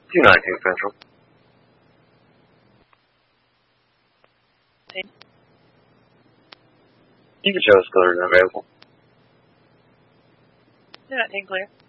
219 Central. You can show us colors unavailable. 219 clear.